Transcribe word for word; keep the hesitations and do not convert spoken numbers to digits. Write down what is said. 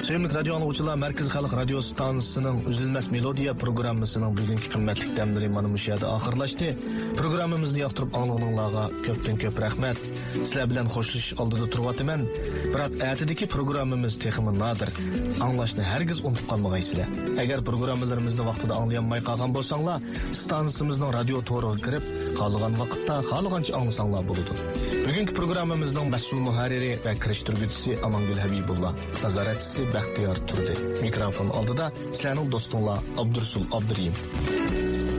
Sevimli radyo anlıqçılar, Merkez Xalq Radio Stansiyasının Üzülmez Melodiya programmasının bugünkü qimmatli damlari mana bu yerda oxirlashdi. Programmamizni yoqtirib anglag'anlarga ko'pdan ko'p rahmat. Sizlar bilan xo'shlashish oldida turibman. Biroq ertadagi programmamiz texmi nodir. Anglashni hargiz unutib qolmaysizlar. Agar programmalarimizni vaqtida anglayolmay qolgan bo'lsanglar, stansiyamizning radio to'riga kirib, qolgan vaqtda xohlagancha anglasanglar bo'ladi. Bugungi programmamizning mas'ul muharriri va kirishtiruvchisi Amangul Habibullah, nazoratchisi Baxtiyor Turdi. Mikrofon oldida sizlarning do'stinglar Abdursul Abdurim.